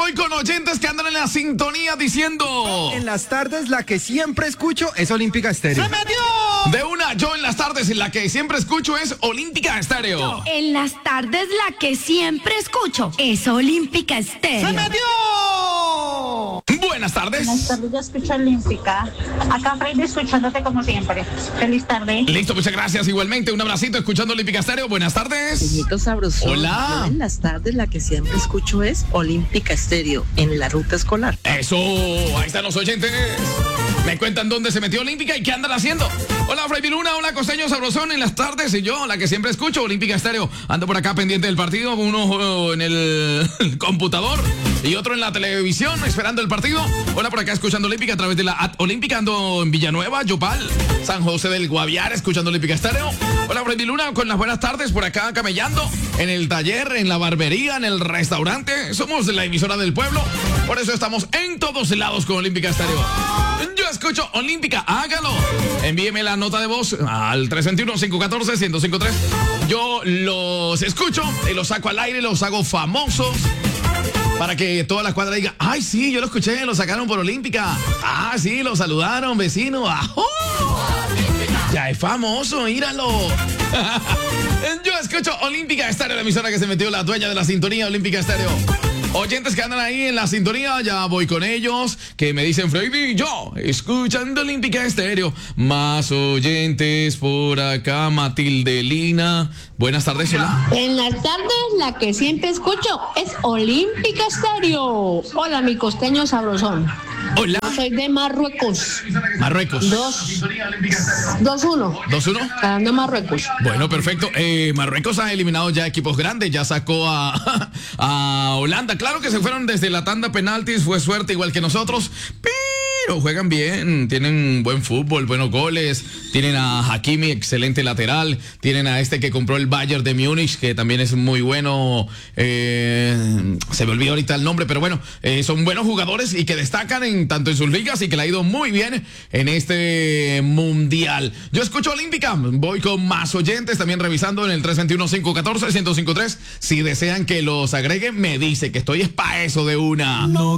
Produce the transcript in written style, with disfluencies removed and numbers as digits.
voy con oyentes que andan en la sintonía diciendo... En las tardes, la que siempre escucho es Olímpica Estéreo. ¡Se metió! De una, yo en las tardes, la que siempre escucho es Olímpica Estéreo. En las tardes, la que siempre escucho es Olímpica Estéreo. ¡Se metió! Buenas tardes. Buenas tardes, yo escucho Olímpica. Acá Freddy escuchándote como siempre. Feliz tarde. Listo, muchas gracias. Igualmente, un abracito escuchando Olímpica Estéreo. Buenas tardes. Señorito Sabroso. Hola. Yo en las tardes la que siempre escucho es Olímpica Estéreo en la ruta escolar. Eso, ahí están los oyentes. Me cuentan dónde se metió Olímpica y qué andan haciendo. Hola, Freddy Luna, hola, Costeño Sabrosón en las tardes. Y yo, la que siempre escucho, Olímpica Estéreo. Ando por acá pendiente del partido, uno en el computador y otro en la televisión esperando el partido. Hola, por acá escuchando Olímpica a través de la app Olímpica. Ando en Villanueva, Yopal, San José del Guaviare, escuchando Olímpica Estéreo. Hola, Freddy Luna, con las buenas tardes por acá camellando en el taller, en la barbería, en el restaurante. Somos la emisora del pueblo, por eso estamos en todos lados con Olímpica Estéreo. Yo escucho Olímpica, hágalo. Envíeme la nota de voz al 321-514-1053. Yo los escucho y los saco al aire, los hago famosos para que toda la cuadra diga, ay, sí, yo lo escuché, lo sacaron por Olímpica. Ah, sí, lo saludaron, vecino. ¡Ajú! Ya es famoso, míralo. Yo escucho Olímpica Estéreo, la emisora que se metió la dueña de la sintonía Olímpica Estéreo. Oyentes que andan ahí en la sintonía, ya voy con ellos, que me dicen, Freddy, yo, escuchando Olímpica Estéreo. Más oyentes por acá, Matilde Lina. Buenas tardes, hola. En las tardes, la que siempre escucho es Olímpica Estéreo. Hola, mi costeño sabrosón. Hola. Yo soy de Marruecos. Marruecos. 2-1. 2-1. Ganando Marruecos. Bueno, perfecto. Marruecos ha eliminado ya equipos grandes, ya sacó a Holanda. Claro que se fueron desde la tanda penaltis, fue suerte igual que nosotros, pero juegan bien, tienen buen fútbol, buenos goles, tienen a Hakimi, excelente lateral, tienen a este que compró el Bayern de Múnich, que también es muy bueno, se me olvidó ahorita el nombre, pero bueno, son buenos jugadores y que destacan tanto en sus ligas y que le ha ido muy bien en este mundial. Yo escucho Olímpica, voy con más oyentes, también revisando en el 321-514-1053, si desean que los agreguen, me dice que estoy es pa' eso de una. No.